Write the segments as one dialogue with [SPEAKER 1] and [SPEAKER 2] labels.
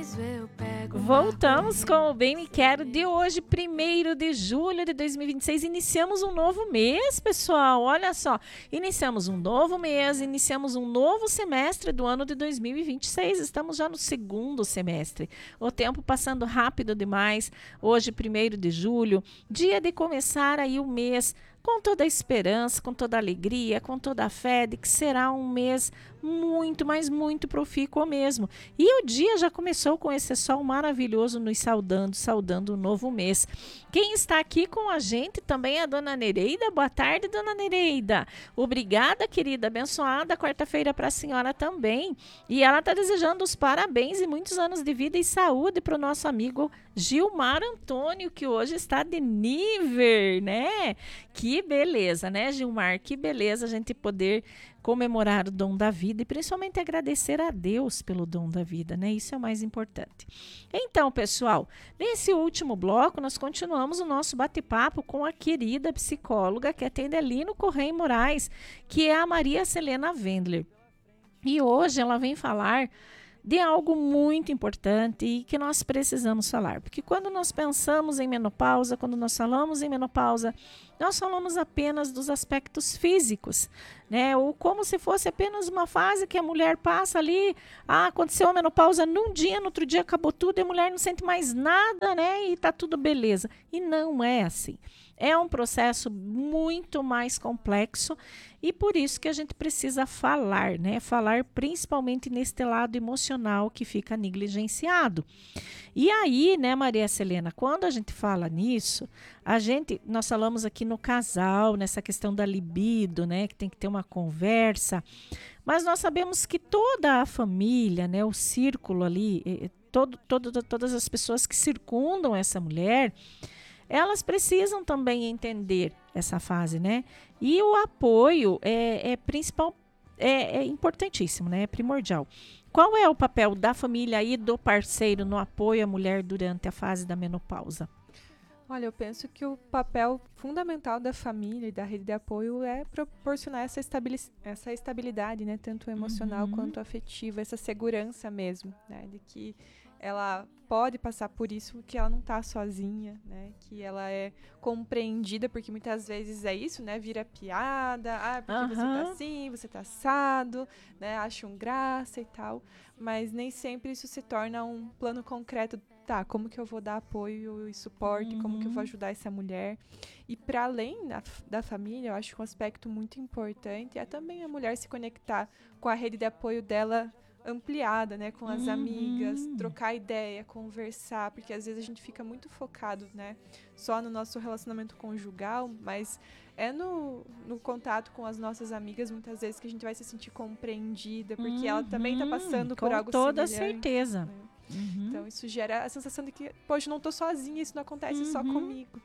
[SPEAKER 1] Voltamos com o Bem Me Quero de hoje, 1º de julho de 2026. Iniciamos um novo mês, pessoal. Olha só, iniciamos um novo mês, iniciamos um novo semestre do ano de 2026. Estamos já no 2º semestre. O tempo passando rápido demais. Hoje, 1º de julho, dia de começar aí o mês com toda a esperança, com toda a alegria, com toda a fé de que será um mês muito, mas muito profícuo mesmo. E o dia já começou com esse sol maravilhoso nos saudando o novo mês. Quem está aqui com a gente também é a Dona Nereida. Boa tarde, Dona Nereida. Obrigada, querida, abençoada quarta-feira para a senhora também. E ela está desejando os parabéns e muitos anos de vida e saúde para o nosso amigo Gilmar Antônio, que hoje está de nível, né? Que beleza, né, Gilmar? Que beleza a gente poder comemorar o dom da vida e principalmente agradecer a Deus pelo dom da vida, né? Isso é o mais importante. Então, pessoal, nesse último bloco, nós continuamos o nosso bate-papo com a querida psicóloga que atende ali no Correio Moraes, que é a Maria Selena Wendler. E hoje ela vem falar de algo muito importante e que nós precisamos falar. Porque quando nós pensamos em menopausa, quando nós falamos em menopausa, nós falamos apenas dos aspectos físicos, né? Ou como se fosse apenas uma fase que a mulher passa ali, aconteceu a menopausa num dia, no outro dia acabou tudo e a mulher não sente mais nada, né? E tá tudo beleza. E não é assim. É um processo muito mais complexo e por isso que a gente precisa falar, né? Falar principalmente neste lado emocional que fica negligenciado. E aí, né, Maria Selena, quando a gente fala nisso, nós falamos aqui no casal, nessa questão da libido, né, que tem que ter uma conversa, mas nós sabemos que toda a família, né, o círculo ali, todas as pessoas que circundam essa mulher, elas precisam também entender essa fase, né? E o apoio é importantíssimo, né? É primordial. Qual é o papel da família e do parceiro no apoio à mulher durante a fase da menopausa?
[SPEAKER 2] Olha, eu penso que o papel fundamental da família e da rede de apoio é proporcionar essa estabilidade, né? Tanto emocional quanto afetiva, essa segurança mesmo, né? De que ela pode passar por isso, que ela não está sozinha, né? Que ela é compreendida, porque muitas vezes é isso, né? Vira piada, porque você tá assim, você tá assado, né? Acham graça e tal, mas nem sempre isso se torna um plano concreto. Tá, como que eu vou dar apoio e suporte, como que eu vou ajudar essa mulher? E para além da família, eu acho que um aspecto muito importante é também a mulher se conectar com a rede de apoio dela ampliada, né, com as amigas, trocar ideia, conversar, porque às vezes a gente fica muito focado, né, só no nosso relacionamento conjugal, mas é no contato com as nossas amigas, muitas vezes, que a gente vai se sentir compreendida, porque ela também está passando por algo semelhante.
[SPEAKER 1] Com toda certeza.
[SPEAKER 2] Né? Então isso gera a sensação de que, poxa, não tô sozinha, isso não acontece só comigo.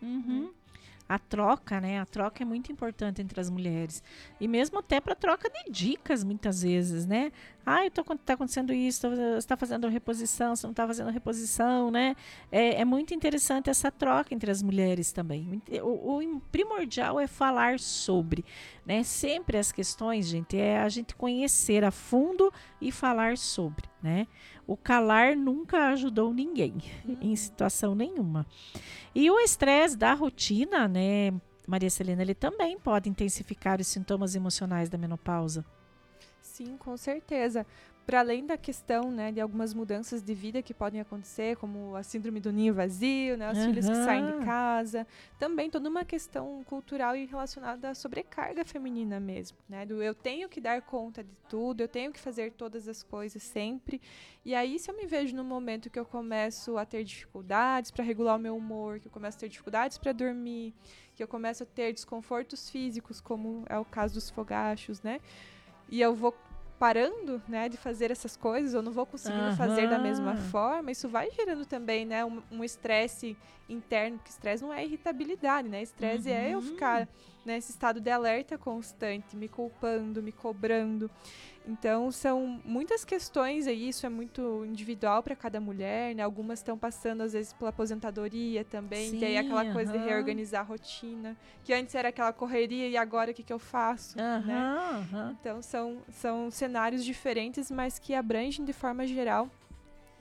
[SPEAKER 1] A troca, né? A troca é muito importante entre as mulheres. E mesmo até para troca de dicas, muitas vezes, né? Tá acontecendo isso, você está fazendo reposição, você não está fazendo reposição, né? É muito interessante essa troca entre as mulheres também. O primordial é falar sobre, né? Sempre as questões, gente, é a gente conhecer a fundo e falar sobre, né? O calar nunca ajudou ninguém, em situação nenhuma. E o estresse da rotina, né, Maria Selena, ele também pode intensificar os sintomas emocionais da menopausa.
[SPEAKER 2] Sim, com certeza. Para além da questão, né, de algumas mudanças de vida que podem acontecer, como a síndrome do ninho vazio, né, os filhos que saem de casa, também toda uma questão cultural e relacionada à sobrecarga feminina mesmo, né, do eu tenho que dar conta de tudo, eu tenho que fazer todas as coisas sempre. E aí, se eu me vejo no momento que eu começo a ter dificuldades para regular o meu humor, que eu começo a ter dificuldades para dormir, que eu começo a ter desconfortos físicos, como é o caso dos fogachos, né, e eu vou parando, né, de fazer essas coisas, eu não vou conseguindo fazer da mesma forma, isso vai gerando também, né, um estresse interno, porque estresse não é irritabilidade, né, estresse é eu ficar nesse estado de alerta constante, me culpando, me cobrando. Então, são muitas questões aí, isso é muito individual para cada mulher, né? Algumas estão passando, às vezes, pela aposentadoria também, e aí aquela coisa de reorganizar a rotina, que antes era aquela correria e agora o que eu faço, né? Então, são cenários diferentes, mas que abrangem de forma geral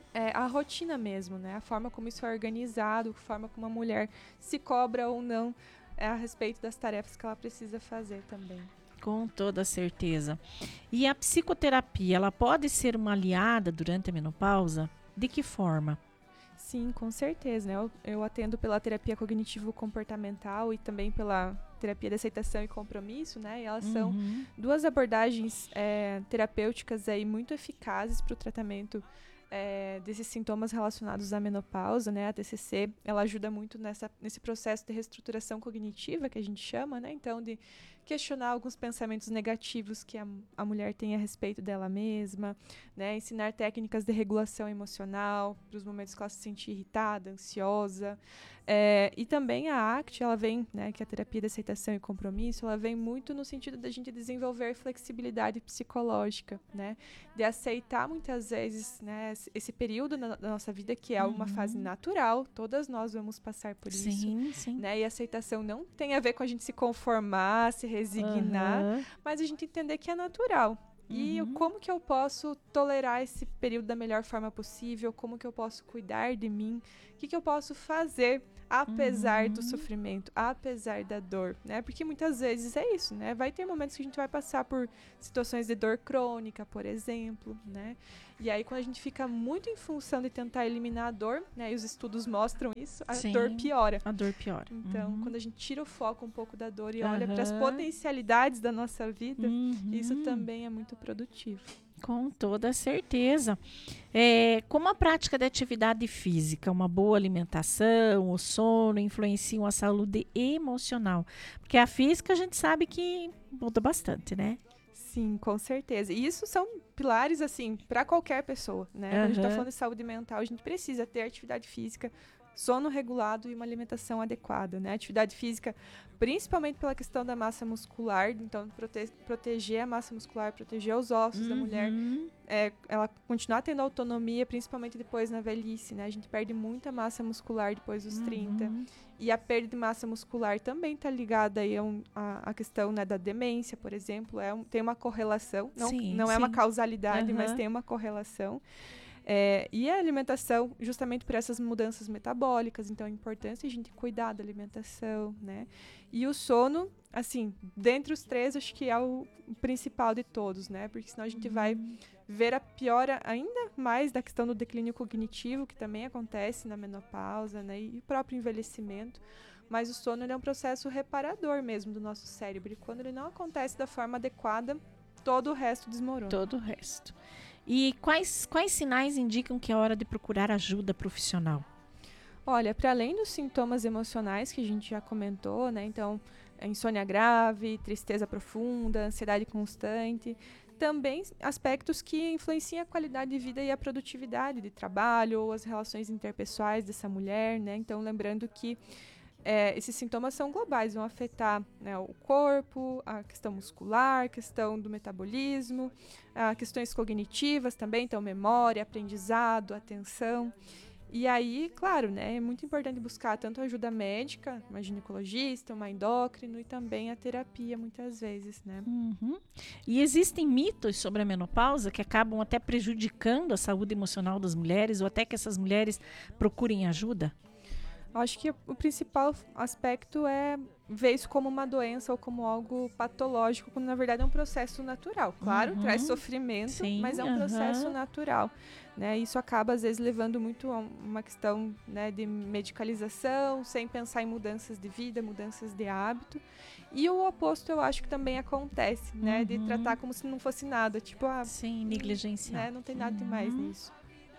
[SPEAKER 2] a rotina mesmo, né? A forma como isso é organizado, a forma como a mulher se cobra ou não a respeito das tarefas que ela precisa fazer também.
[SPEAKER 1] Com toda certeza. E a psicoterapia, ela pode ser uma aliada durante a menopausa? De que forma?
[SPEAKER 2] Sim, com certeza, né? Eu atendo pela terapia cognitivo-comportamental e também pela terapia de aceitação e compromisso, né? E elas são duas abordagens terapêuticas aí muito eficazes para o tratamento desses sintomas relacionados à menopausa, né? A TCC, ela ajuda muito nesse processo de reestruturação cognitiva que a gente chama, né? Então, de questionar alguns pensamentos negativos que a mulher tem a respeito dela mesma, né? Ensinar técnicas de regulação emocional para os momentos que ela se sente irritada, ansiosa. E também a ACT, ela vem, né, que é a terapia de aceitação e compromisso, ela vem muito no sentido da gente desenvolver flexibilidade psicológica, né? De aceitar muitas vezes, né, esse período da nossa vida que é uma fase natural, todas nós vamos passar por isso, né? E a aceitação não tem a ver com a gente se conformar, se resignar, mas a gente entender que é natural. E como que eu posso tolerar esse período da melhor forma possível, como que eu posso cuidar de mim, o que eu posso fazer apesar do sofrimento, apesar da dor, né? Porque muitas vezes é isso, né? Vai ter momentos que a gente vai passar por situações de dor crônica, por exemplo, né? E aí, quando a gente fica muito em função de tentar eliminar a dor, né? E os estudos mostram isso, a dor piora.
[SPEAKER 1] A dor piora.
[SPEAKER 2] Então, quando a gente tira o foco um pouco da dor e olha para as potencialidades da nossa vida, isso também é muito produtivo.
[SPEAKER 1] Com toda certeza. Como a prática de atividade física, uma boa alimentação, o sono influenciam a saúde emocional? Porque a física a gente sabe que muda bastante, né?
[SPEAKER 2] Sim, com certeza. E isso são pilares, assim, para qualquer pessoa, né? Quando a gente tá falando de saúde mental, a gente precisa ter atividade física, sono regulado e uma alimentação adequada, né? Atividade física, principalmente pela questão da massa muscular, então proteger a massa muscular, proteger os ossos da mulher, ela continuar tendo autonomia, principalmente depois na velhice, né? A gente perde muita massa muscular depois dos 30. E a perda de massa muscular também está ligada aí a questão, né, da demência, por exemplo. Tem uma correlação, não é uma causalidade, mas tem uma correlação. E a alimentação, justamente por essas mudanças metabólicas, então é importante a gente cuidar da alimentação, né? E o sono, assim, dentre os três, acho que é o principal de todos, né? Porque senão a gente vai ver a piora ainda mais da questão do declínio cognitivo, que também acontece na menopausa, né? E o próprio envelhecimento. Mas o sono ele é um processo reparador mesmo do nosso cérebro. E quando ele não acontece da forma adequada, todo o resto desmorona.
[SPEAKER 1] Todo o resto. E quais sinais indicam que é hora de procurar ajuda profissional?
[SPEAKER 2] Olha, para além dos sintomas emocionais que a gente já comentou, né? Então, insônia grave, tristeza profunda, ansiedade constante, também aspectos que influenciam a qualidade de vida e a produtividade de trabalho ou as relações interpessoais dessa mulher, né? Então, lembrando que esses sintomas são globais, vão afetar, né, o corpo, a questão muscular, a questão do metabolismo, questões cognitivas também, então memória, aprendizado, atenção. E aí, claro, né, é muito importante buscar tanto ajuda médica, uma ginecologista, uma endócrino e também a terapia muitas vezes, né?
[SPEAKER 1] E existem mitos sobre a menopausa que acabam até prejudicando a saúde emocional das mulheres ou até que essas mulheres procurem ajuda?
[SPEAKER 2] Acho que o principal aspecto é ver isso como uma doença ou como algo patológico, quando na verdade é um processo natural. Claro, traz sofrimento, mas é um processo natural, né? Isso acaba, às vezes, levando muito a uma questão, né, de medicalização, sem pensar em mudanças de vida, mudanças de hábito. E o oposto, eu acho que também acontece, né? De tratar como se não fosse nada, tipo...
[SPEAKER 1] negligenciar.
[SPEAKER 2] Né? Não tem nada demais nisso.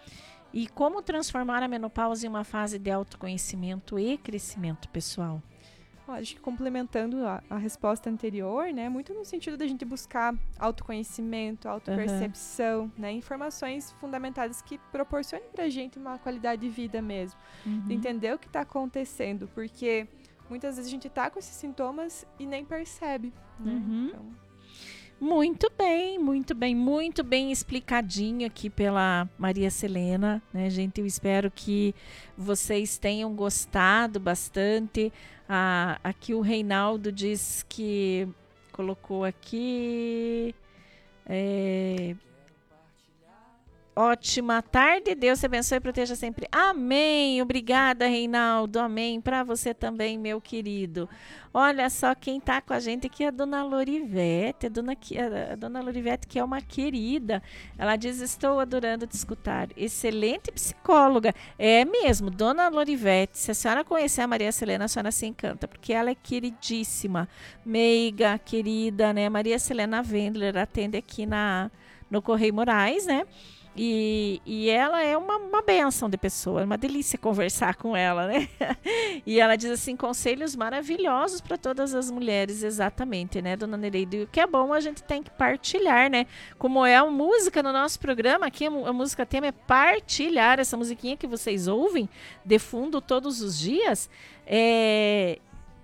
[SPEAKER 1] E como transformar a menopausa em uma fase de autoconhecimento e crescimento pessoal?
[SPEAKER 2] Acho que complementando a resposta anterior, né, muito no sentido da gente buscar autoconhecimento, autopercepção, né, informações fundamentadas que proporcionem pra gente uma qualidade de vida mesmo. Entender o que está acontecendo, porque muitas vezes a gente tá com esses sintomas e nem percebe, né? Então...
[SPEAKER 1] Muito bem, muito bem, muito bem explicadinho aqui pela Maria Selena, né, gente? Eu espero que vocês tenham gostado bastante. Aqui o Reinaldo diz que colocou aqui. ótima tarde. Deus te abençoe e proteja sempre. Amém. Obrigada, Reinaldo. Amém. Para você também, meu querido. Olha só quem tá com a gente aqui, a dona Lorivete. A dona Lorivete, que é uma querida. Ela diz: estou adorando te escutar. Excelente psicóloga. É mesmo, dona Lorivete. Se a senhora conhecer a Maria Selena, a senhora se encanta, porque ela é queridíssima. Meiga, querida, né? Maria Selena Wendler atende aqui no Correio Moraes, né? E ela é uma bênção de pessoa, é uma delícia conversar com ela, né? E ela diz assim: conselhos maravilhosos para todas as mulheres, exatamente, né, dona Nereida? E o que é bom a gente tem que partilhar, né? Como é a música no nosso programa, aqui a música tema é partilhar. Essa musiquinha que vocês ouvem de fundo todos os dias é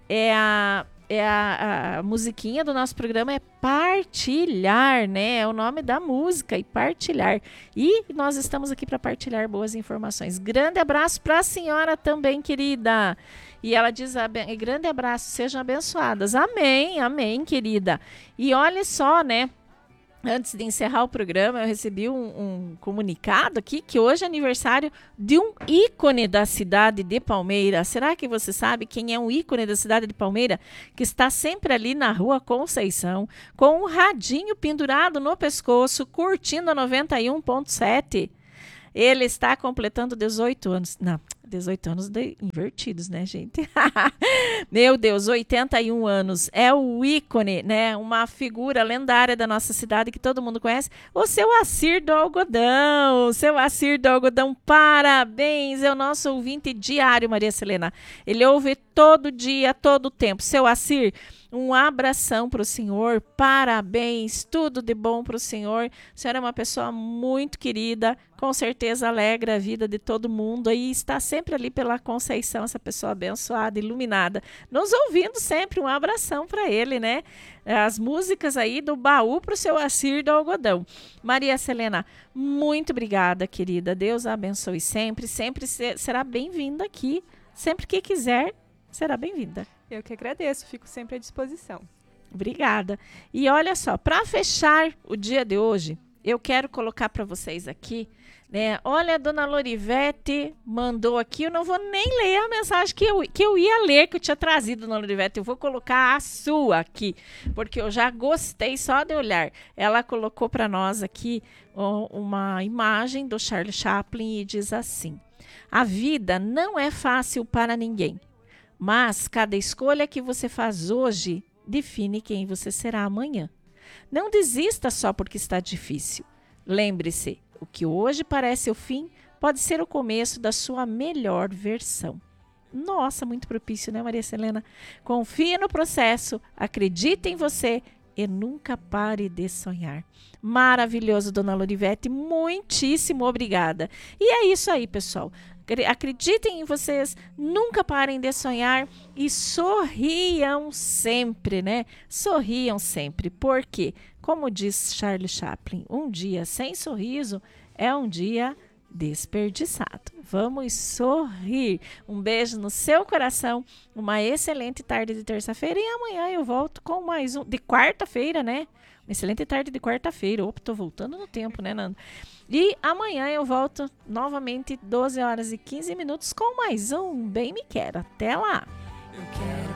[SPEAKER 1] a musiquinha do nosso programa, é partilhar, né? É o nome da música, e partilhar. E nós estamos aqui para partilhar boas informações. Grande abraço para a senhora também, querida. E ela diz: grande abraço, sejam abençoadas. Amém, amém, querida. E olha só, né? Antes de encerrar o programa, eu recebi um comunicado aqui que hoje é aniversário de um ícone da cidade de Palmeira. Será que você sabe quem é um ícone da cidade de Palmeira? Que está sempre ali na Rua Conceição, com um radinho pendurado no pescoço, curtindo a 91.7. Ele está completando 18 anos. Não, 18 anos invertidos, né, gente? Meu Deus, 81 anos. É o ícone, né? Uma figura lendária da nossa cidade que todo mundo conhece. O seu Assir do Algodão. Seu Assir do Algodão, parabéns. É o nosso ouvinte diário, Maria Selena. Ele ouve todo dia, todo tempo. Seu Assir, um abração para o senhor, parabéns, tudo de bom para o senhor. A senhora é uma pessoa muito querida, com certeza alegra a vida de todo mundo e está sempre ali pela Conceição, essa pessoa abençoada, iluminada, nos ouvindo sempre. Um abração para ele, né? As músicas aí do baú para o seu Assir do Algodão. Maria Selena, muito obrigada, querida. Deus a abençoe sempre, sempre será bem-vinda aqui. Sempre que quiser, será bem-vinda.
[SPEAKER 2] Eu que agradeço, fico sempre à disposição.
[SPEAKER 1] Obrigada. E olha só, para fechar o dia de hoje, eu quero colocar para vocês aqui, né? Olha, a dona Lorivete mandou aqui, eu não vou nem ler a mensagem que eu ia ler, que eu tinha trazido, dona Lorivete. Eu vou colocar a sua aqui, porque eu já gostei só de olhar. Ela colocou para nós aqui uma imagem do Charles Chaplin e diz assim: a vida não é fácil para ninguém, mas cada escolha que você faz hoje define quem você será amanhã. Não desista só porque está difícil. Lembre-se, o que hoje parece o fim pode ser o começo da sua melhor versão. Nossa, muito propício, né, Maria Selena? Confie no processo, acredite em você e nunca pare de sonhar. Maravilhoso, dona Lorivete, muitíssimo obrigada. E é isso aí, pessoal. Acreditem em vocês, nunca parem de sonhar e sorriam sempre, né? Sorriam sempre, porque, como diz Charles Chaplin, um dia sem sorriso é um dia desperdiçado. Vamos sorrir. Um beijo no seu coração, uma excelente tarde de terça-feira e amanhã eu volto com mais um, de quarta-feira, né? Uma excelente tarde de quarta-feira. Opa, tô voltando no tempo, né, Nando? E amanhã eu volto novamente 12 horas e 15 minutos com mais um Bem Me Quer. Até lá!
[SPEAKER 3] Eu quero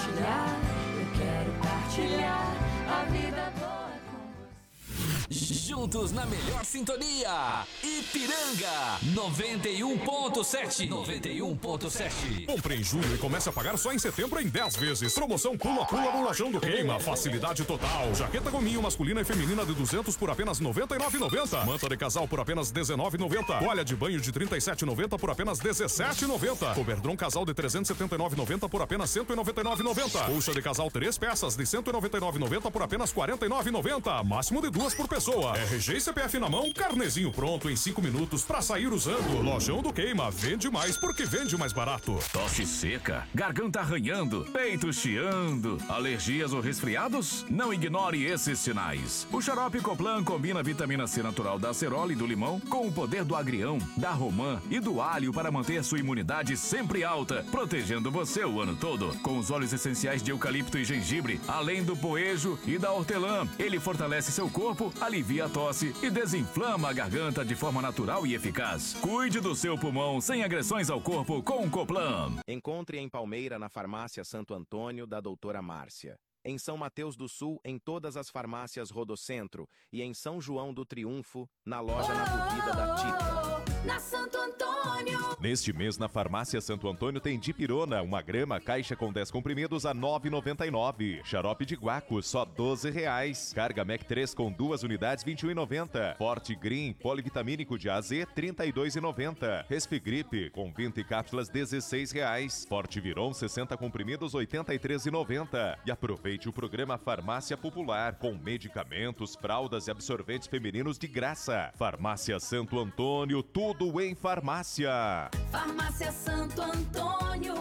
[SPEAKER 3] partilhar a vida boa com você. Juntos na melhor sintonia, Ipiranga 91.7. 91.7.
[SPEAKER 4] Compre em julho e comece a pagar só em setembro em 10 vezes. Promoção pula-pula no Lojão do Queima. Facilidade total. Jaqueta gominho masculina e feminina de 200 por apenas R$ 99,90. Manta de casal por apenas R$ 19,90. Toalha de banho de R$ 37,90 por apenas R$ 17,90. Coberdron casal de R$ 379,90 por apenas R$ 199,90. Colcha de casal 3 peças de R$ 199,90 por apenas R$ 49,90. Máximo de 2 por pessoa. RG e CPF na mão, carnezinho pronto em 5 minutos pra sair usando. Lojão do Queima, vende mais porque vende mais barato.
[SPEAKER 5] Tosse seca, garganta arranhando, peito chiando, alergias ou resfriados? Não ignore esses sinais. O xarope Coplan combina a vitamina C natural da acerola e do limão com o poder do agrião, da romã e do alho para manter sua imunidade sempre alta, protegendo você o ano todo. Com os óleos essenciais de eucalipto e gengibre, além do poejo e da hortelã, ele fortalece seu corpo, alivia a tosse e desinflama a garganta de forma natural e eficaz. Cuide do seu pulmão sem agressões ao corpo com Coplan.
[SPEAKER 6] Encontre em Palmeira, na Farmácia Santo Antônio, da doutora Márcia. Em São Mateus do Sul, em todas as farmácias Rodocentro. E em São João do Triunfo, na loja Na Bebida da Tita.
[SPEAKER 7] Na Santo Antônio.
[SPEAKER 8] Neste mês, na Farmácia Santo Antônio, tem dipirona, 1 grama, caixa com 10 comprimidos a R$ 9,99. Xarope de guaco, só R$ 12,00. Carga Mac 3 com 2 unidades, R$ 21,90. Forte Green, polivitamínico de A a Z, R$ 32,90. Resfigripe, com 20 cápsulas, R$ 16,00. Forte Viron, 60 comprimidos, R$ 83,90. E aproveite o programa Farmácia Popular, com medicamentos, fraldas e absorventes femininos de graça. Farmácia Santo Antônio, tudo em farmácia.
[SPEAKER 7] Farmácia Santo Antônio.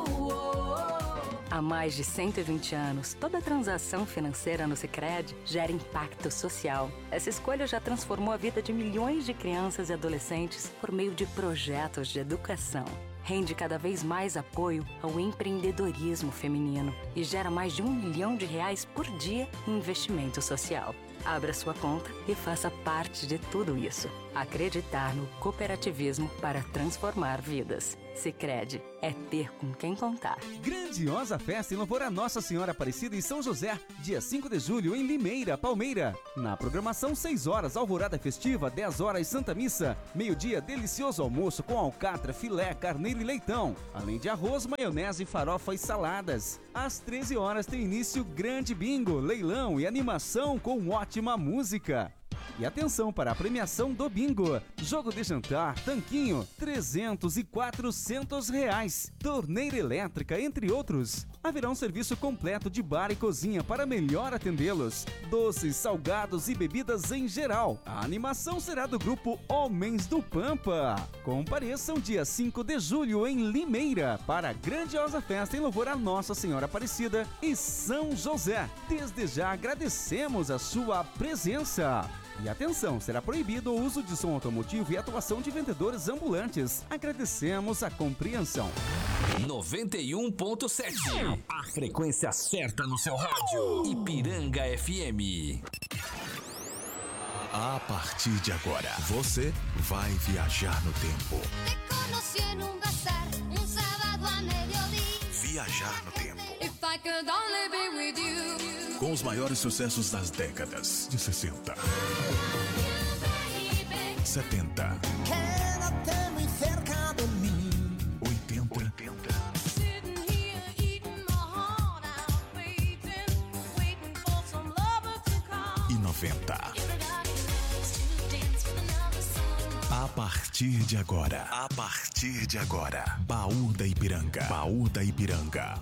[SPEAKER 9] Há mais de 120 anos, toda transação financeira no Sicredi gera impacto social. Essa escolha já transformou a vida de milhões de crianças e adolescentes por meio de projetos de educação. Rende cada vez mais apoio ao empreendedorismo feminino e gera mais de R$ 1 milhão por dia em investimento social. Abra sua conta e faça parte de tudo isso. Acreditar no cooperativismo para transformar vidas. Sicredi é ter com quem contar.
[SPEAKER 10] Grandiosa festa em louvor a Nossa Senhora Aparecida em São José, dia 5 de julho em Limeira, Palmeira. Na programação 6 horas, alvorada festiva, 10 horas Santa Missa, meio-dia delicioso almoço com alcatra, filé, carneiro e leitão, além de arroz, maionese, farofa e saladas. Às 13 horas tem início grande bingo, leilão e animação com ótima música. E atenção para a premiação do bingo. Jogo de jantar, tanquinho, 300 e 400 reais. Torneira elétrica, entre outros. Haverá um serviço completo de bar e cozinha para melhor atendê-los. Doces, salgados e bebidas em geral. A animação será do grupo Homens do Pampa. Compareçam dia 5 de julho em Limeira para a grandiosa festa em louvor a Nossa Senhora Aparecida e São José. Desde já agradecemos a sua presença. E atenção, será proibido o uso de som automotivo e atuação de vendedores ambulantes. Agradecemos a compreensão.
[SPEAKER 3] 91.7. A frequência certa no seu rádio. Ipiranga FM.
[SPEAKER 11] A partir de agora, você vai viajar no tempo. Viajar no tempo. Com os maiores sucessos das décadas de 60, 70, 80 e 90. A partir de agora, Baú da Ipiranga. Baú da Ipiranga.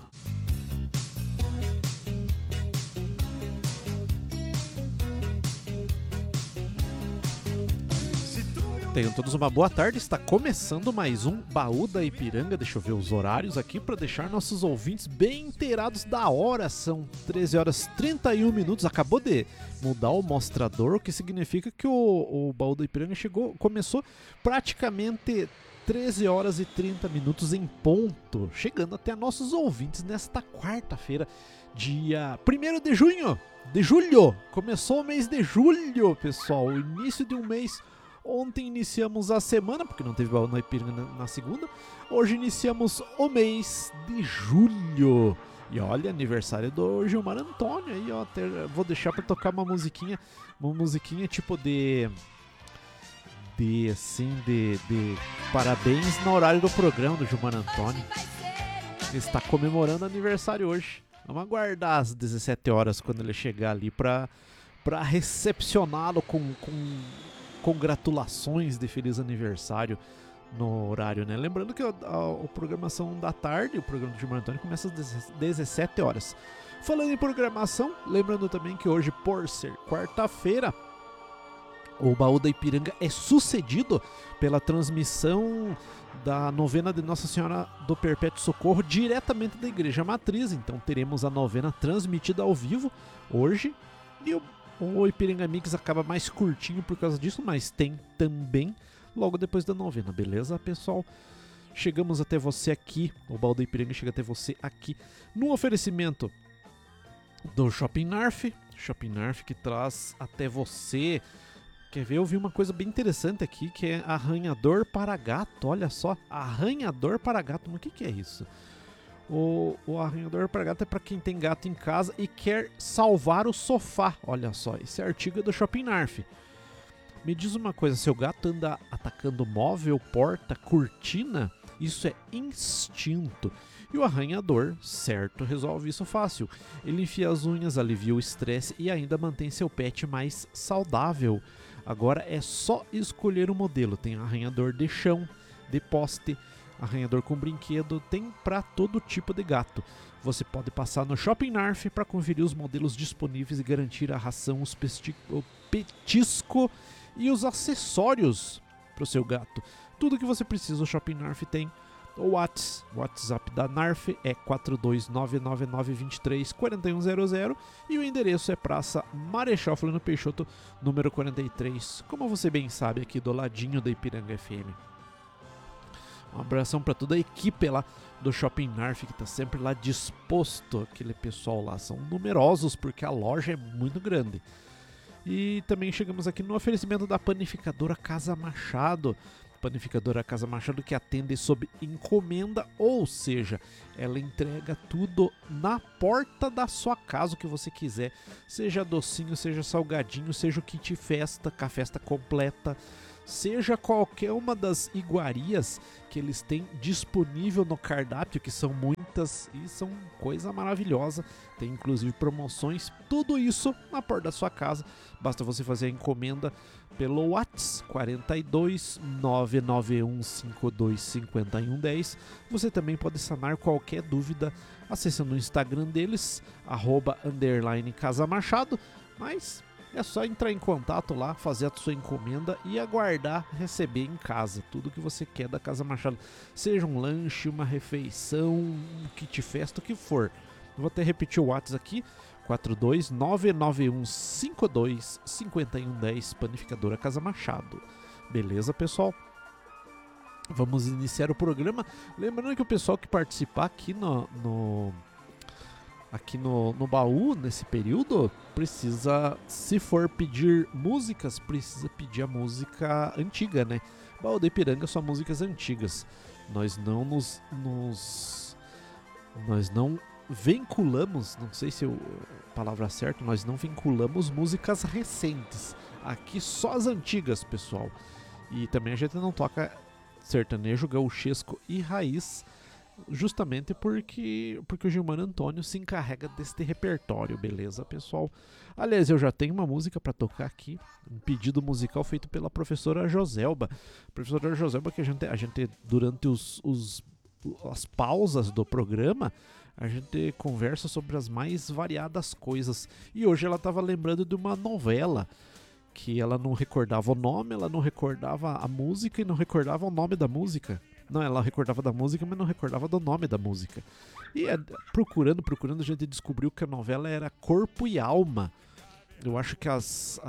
[SPEAKER 12] Tenham todos uma boa tarde, está começando mais um Baú da Ipiranga. Deixa eu ver os horários aqui para deixar nossos ouvintes bem inteirados da hora. São 13 horas 31 minutos, acabou de mudar o mostrador, o que significa que o Baú da Ipiranga começou praticamente 13 horas e 30 minutos em ponto, chegando até nossos ouvintes nesta quarta-feira, dia 1º de julho. Começou o mês de julho, pessoal, o início de um mês. Ontem iniciamos a semana, porque não teve Baú da Ipiranga na segunda. Hoje iniciamos o mês de julho. E olha, aniversário do Gilmar Antônio aí, ó. Vou deixar pra tocar uma musiquinha tipo de parabéns no horário do programa do Gilmar Antônio. Ele está comemorando aniversário hoje. Vamos aguardar às 17 horas quando ele chegar ali pra recepcioná-lo com congratulações de feliz aniversário no horário, né? Lembrando que a programação da tarde, o programa do Gilmar Antônio, começa às 17 horas. Falando em programação, lembrando também que hoje, por ser quarta-feira, o Baú da Ipiranga é sucedido pela transmissão da novena de Nossa Senhora do Perpétuo Socorro diretamente da Igreja Matriz. Então teremos a novena transmitida ao vivo hoje e o Ipiranga Mix acaba mais curtinho por causa disso, mas tem também logo depois da novena, beleza, pessoal? Chegamos até você aqui, o Baú da Ipiranga chega até você aqui no oferecimento do Shopping Narf que traz até você Quer ver? Eu vi uma coisa bem interessante aqui, que é arranhador para gato. Olha só, arranhador para gato. Mas o que é isso? O arranhador para gato é para quem tem gato em casa e quer salvar o sofá. Olha só, esse artigo é do Shopping Narf. Me diz uma coisa, seu gato anda atacando móvel, porta, cortina? Isso é instinto. E o arranhador, certo, resolve isso fácil. Ele enfia as unhas, alivia o estresse e ainda mantém seu pet mais saudável. Agora é só escolher o modelo. Tem arranhador de chão, de poste, arranhador com brinquedo, tem para todo tipo de gato. Você pode passar no Shopping Narf para conferir os modelos disponíveis e garantir a ração, o petisco e os acessórios para o seu gato. Tudo que você precisa o Shopping Narf tem. O WhatsApp da Narf é 42999234100 e o endereço é Praça Marechal Floriano Peixoto, número 43, como você bem sabe, aqui do ladinho da Ipiranga FM. Um abração para toda a equipe lá do Shopping Narf, que está sempre lá disposto, aquele pessoal lá, são numerosos porque a loja é muito grande. E também chegamos aqui no oferecimento da panificadora Casa Machado. Panificadora Casa Machado, que atende sob encomenda, ou seja, ela entrega tudo na porta da sua casa, o que você quiser, seja docinho, seja salgadinho, seja o kit festa, com a festa completa, seja qualquer uma das iguarias que eles têm disponível no cardápio, que são muitas e são coisa maravilhosa, tem inclusive promoções, tudo isso na porta da sua casa, basta você fazer a encomenda pelo WhatsApp 42 991 52 5110. Você também pode sanar qualquer dúvida acessando o Instagram deles, @_casamachado, mas é só entrar em contato lá, fazer a sua encomenda e aguardar receber em casa tudo que você quer da Casa Machado, seja um lanche, uma refeição, um kit festa, o que for. Eu vou até repetir o WhatsApp aqui, 42 991 52 5110, Panificadora Casa Machado. Beleza, pessoal? Vamos iniciar o programa. Lembrando que o pessoal que participar aqui no baú, nesse período, precisa, se for pedir músicas, precisa pedir a música antiga, né? Baú da Ipiranga, só músicas antigas. Nós não vinculamos, não sei se a palavra é certa, nós não vinculamos músicas recentes. Aqui só as antigas, pessoal. E também a gente não toca sertanejo, gauchesco e raiz, justamente porque o Gilmar Antônio se encarrega deste repertório, beleza, pessoal? Aliás, eu já tenho uma música para tocar aqui, um pedido musical feito pela professora Joselba. Professora Joselba, que a gente durante as pausas do programa, a gente conversa sobre as mais variadas coisas. E hoje ela estava lembrando de uma novela que ela não recordava o nome, ela não recordava a música e não recordava o nome da música. Não, ela recordava da música, mas não recordava do nome da música. E procurando, a gente descobriu que a novela era Corpo e Alma. Eu acho que os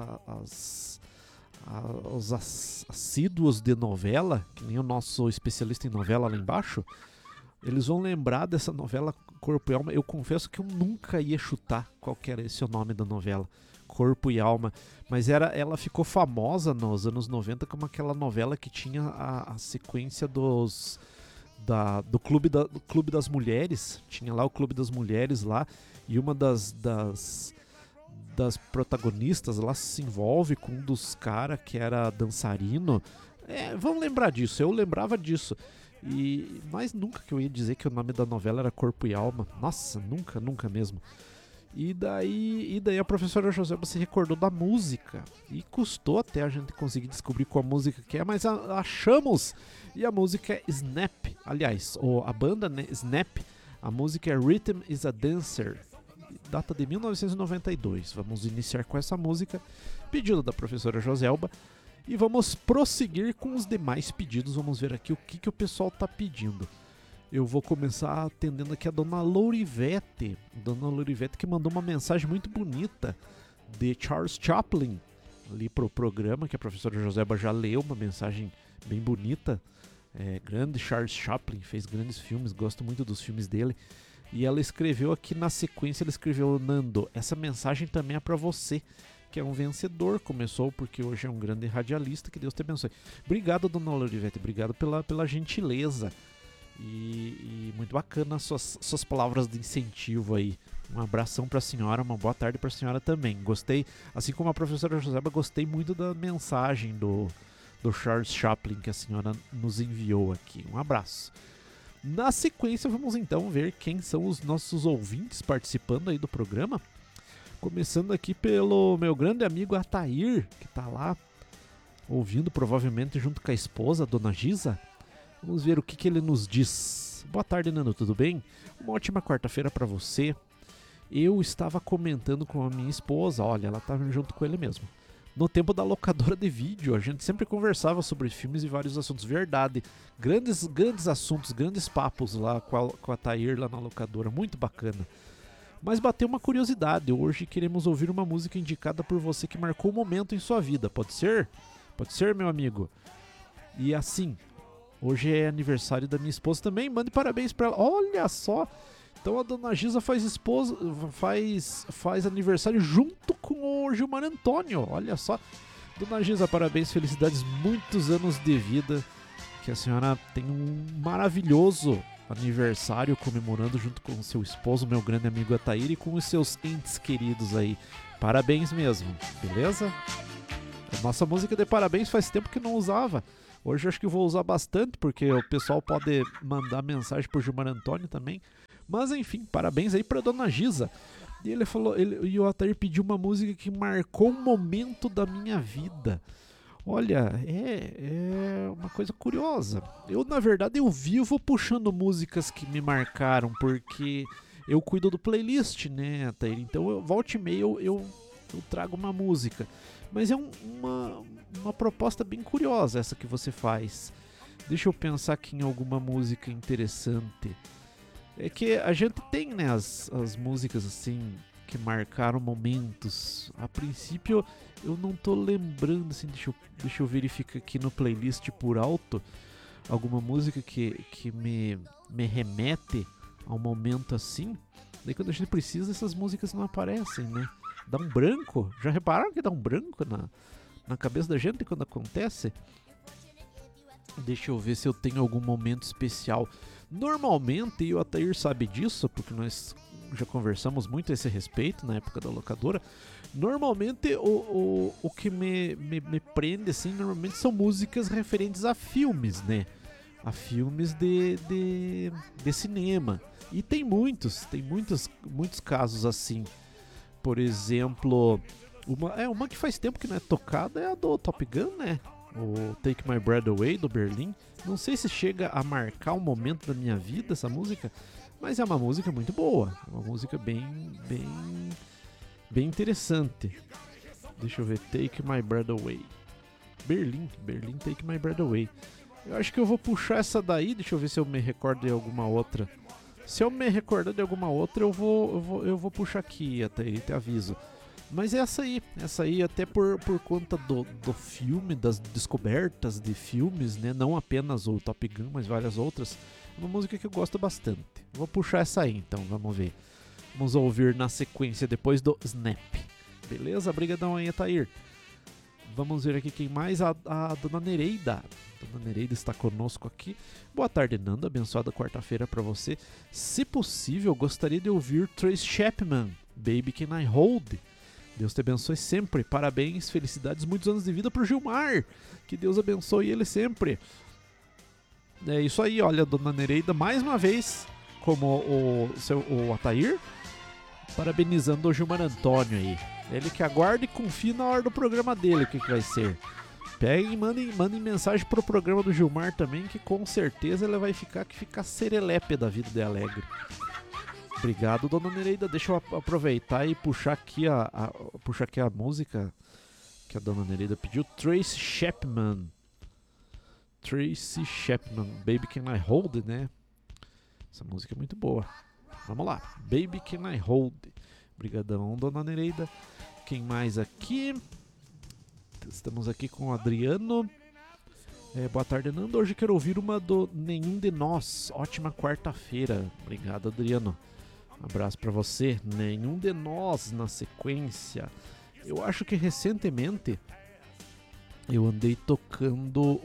[SPEAKER 12] assíduos de novela, que nem o nosso especialista em novela lá embaixo, eles vão lembrar dessa novela Corpo e Alma. Eu confesso que eu nunca ia chutar qual que era esse o nome da novela, Corpo e Alma. Mas ela ficou famosa nos anos 90 como aquela novela que tinha a sequência do Clube das Mulheres. Tinha lá o Clube das Mulheres lá, e uma das protagonistas lá se envolve com um dos caras que era dançarino. Vamos lembrar disso, eu lembrava disso. Mas nunca que eu ia dizer que o nome da novela era Corpo e Alma. Nossa, nunca mesmo. E daí a professora Joselba se recordou da música. E custou até a gente conseguir descobrir qual música que é, mas achamos! E a música é Snap. Aliás, a banda, né, Snap, a música é Rhythm is a Dancer. Data de 1992. Vamos iniciar com essa música, pedido da professora Joselba. E vamos prosseguir com os demais pedidos. Vamos ver aqui o que o pessoal está pedindo. Eu vou começar atendendo aqui a Dona Lourivete. Dona Lourivete, que mandou uma mensagem muito bonita de Charles Chaplin ali pro programa, que a professora Joselba já leu, uma mensagem bem bonita. Grande Charles Chaplin, fez grandes filmes, gosto muito dos filmes dele. E ela escreveu aqui na sequência, ela escreveu: Nando, essa mensagem também é para você. que é um vencedor. Começou porque hoje é um grande radialista. Que Deus te abençoe. Obrigado, dona Lorivete. Obrigado pela gentileza. E muito bacana as suas palavras de incentivo aí. Um abração para a senhora, uma boa tarde para a senhora também. Gostei, assim como a professora Joseba, gostei muito da mensagem do Charles Chaplin que a senhora nos enviou aqui. Um abraço. Na sequência, vamos então ver quem são os nossos ouvintes participando aí do programa. Começando aqui pelo meu grande amigo Atair, que está lá ouvindo provavelmente junto com a esposa, a dona Giza. Vamos ver o que ele nos diz. Boa tarde, Nando, tudo bem? Uma ótima quarta-feira para você. Eu estava comentando com a minha esposa, olha, ela estava junto com ele mesmo. No tempo da locadora de vídeo, a gente sempre conversava sobre filmes e vários assuntos. Verdade, grandes assuntos, grandes papos lá com a Thair lá na locadora, muito bacana. Mas bateu uma curiosidade, hoje queremos ouvir uma música indicada por você que marcou um momento em sua vida, pode ser? Pode ser, meu amigo? E assim... Hoje é aniversário da minha esposa também, mande parabéns pra ela. Olha só, então a dona Giza faz aniversário junto com o Gilmar Antônio. Olha só, dona Giza, parabéns, felicidades, muitos anos de vida. Que a senhora tenha um maravilhoso aniversário comemorando junto com o seu esposo, meu grande amigo Atair, e com os seus entes queridos aí. Parabéns mesmo, beleza? A nossa música de parabéns faz tempo que não usava. Hoje eu acho que vou usar bastante, porque o pessoal pode mandar mensagem pro Gilmar Antônio também. Mas enfim, parabéns aí pra dona Giza. E ele falou, e o Atair pediu uma música que marcou um momento da minha vida. Olha, é uma coisa curiosa. Eu, na verdade, eu vivo puxando músicas que me marcaram, porque eu cuido do playlist, né, Atair? Então, volta e meia, eu trago uma música. Mas é uma proposta bem curiosa essa que você faz. Deixa eu pensar aqui em alguma música interessante. É que a gente tem, né, as músicas assim que marcaram momentos. A princípio eu não tô lembrando, assim, deixa eu verificar aqui no playlist por alto alguma música que me remete a um momento assim. Daí quando a gente precisa, essas músicas não aparecem, né? Dá um branco. Já repararam que dá um branco na cabeça da gente quando acontece? Deixa eu ver se eu tenho algum momento especial. Normalmente, e o Atair sabe disso, porque nós já conversamos muito a esse respeito na época da locadora. Normalmente, o que me prende, assim, normalmente são músicas referentes a filmes, né? A filmes de cinema. E tem muitos casos assim. Por exemplo, uma que faz tempo que não é tocada é a do Top Gun, né? O Take My Breath Away, do Berlim. Não sei se chega a marcar um momento da minha vida essa música, mas é uma música muito boa. É uma música bem interessante. Deixa eu ver, Take My Breath Away. Berlim, Take My Breath Away. Eu acho que eu vou puxar essa daí, deixa eu ver se eu me recordo de alguma outra. Se eu me recordar de alguma outra, eu vou puxar aqui, até te aviso. Mas essa aí até por conta do filme, das descobertas de filmes, né? Não apenas o Top Gun, mas várias outras. É uma música que eu gosto bastante. Vou puxar essa aí, então, vamos ver. Vamos ouvir na sequência depois do Snap. Beleza? Obrigadão aí, Atair. Vamos ver aqui quem mais, a dona Nereida. Dona Nereida está conosco aqui. Boa tarde, Nando. Abençoada quarta-feira para você. Se possível, gostaria de ouvir Trace Chapman, Baby Can I Hold. Deus te abençoe sempre. Parabéns, felicidades, muitos anos de vida pro Gilmar. Que Deus abençoe ele sempre. É isso aí, olha, dona Nereida, mais uma vez, como o Atair, parabenizando o Gilmar Antônio aí. Ele que aguarda e confia na hora do programa dele, o que vai ser. Peguem e mandem mensagem pro programa do Gilmar também, que com certeza ele vai ficar serelepe da vida de alegre. Obrigado, dona Nereida. Deixa eu aproveitar e puxar aqui a música que a dona Nereida pediu. Trace Chapman, Baby Can I Hold, né? Essa música é muito boa. Vamos lá, Baby Can I Hold. Obrigadão, dona Nereida. Quem mais aqui? Estamos aqui com o Adriano. Boa tarde, Nando. Hoje quero ouvir uma do Nenhum de Nós. Ótima quarta-feira. Obrigado, Adriano. Um abraço pra você. Nenhum de Nós na sequência. Eu acho que recentemente eu andei tocando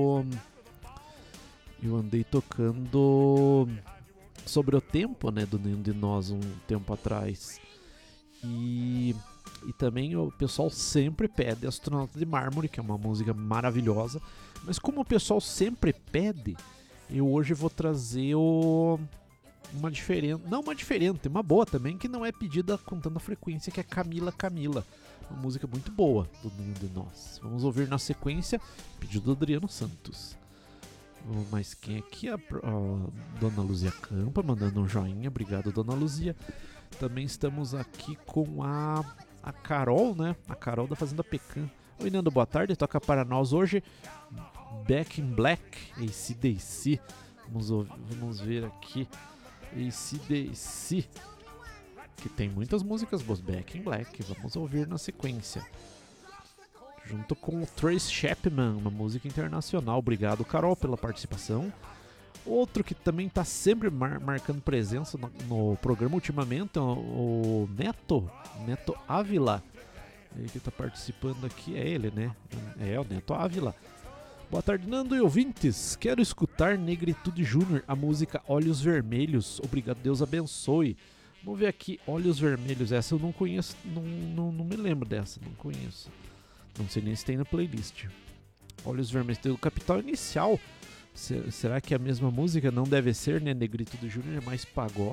[SPEAKER 12] Sobre o Tempo, né, do Nenhum de Nós um tempo atrás. E também o pessoal sempre pede Astronauta de Mármore, que é uma música maravilhosa. Mas como o pessoal sempre pede, eu hoje vou trazer uma boa também, que não é pedida com tanta frequência, que é Camila. Uma música muito boa do Nenhum de Nós. Vamos ouvir na sequência, pedido do Adriano Santos. Mas quem aqui? A Dona Luzia Campa mandando um joinha. Obrigado, Dona Luzia. Também estamos aqui com a Carol, né? A Carol da Fazenda Pecan. Oi, Nando, boa tarde. Toca para nós hoje Back in Black, AC/DC. Vamos ver aqui. AC/DC, que tem muitas músicas boas. Back in Black, vamos ouvir na sequência. Junto com o Trace Chapman, uma música internacional. Obrigado, Carol, pela participação. Outro que também está sempre marcando presença no programa ultimamente é o Neto Ávila. Ele que está participando aqui, é ele, né? É o Neto Ávila. Boa tarde, Nando e ouvintes. Quero escutar Negritude Júnior, a música Olhos Vermelhos. Obrigado, Deus abençoe. Vamos ver aqui, Olhos Vermelhos. Essa eu não conheço, não me lembro dessa, não conheço. Não sei nem se tem na playlist. Olhos Vermelhos, tem o Capital Inicial. Será que é a mesma música? Não deve ser, né? Negritude Júnior é mais pagode.